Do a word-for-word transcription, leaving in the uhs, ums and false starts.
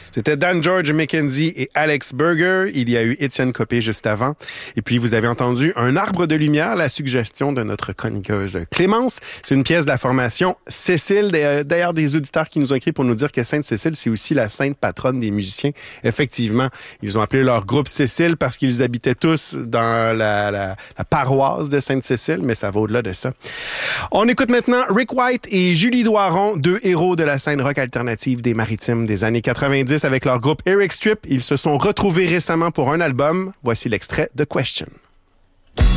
C'était Dan George McKenzie et Alex Berger. Il y a eu Étienne Copé juste avant. Et puis, vous avez entendu Un arbre de lumière, la suggestion de notre chroniqueuse Clémence. C'est une pièce de la formation Cécile. D'ailleurs, des auditeurs qui nous ont écrit pour nous dire que Sainte-Cécile, c'est aussi la sainte patronne des musiciens. Effectivement, ils ont appelé leur groupe Cécile parce qu'ils habitaient tous dans la, la, la paroisse de Sainte-Cécile, mais ça va au-delà de ça. On écoute maintenant Rick White et Julie Doiron, deux héros de la scène rock alternative des Maritimes des années quatre-vingt-dix avec leur groupe Eric Strip. Ils se sont retrouvés récemment pour un album. Voici l'extrait de Question.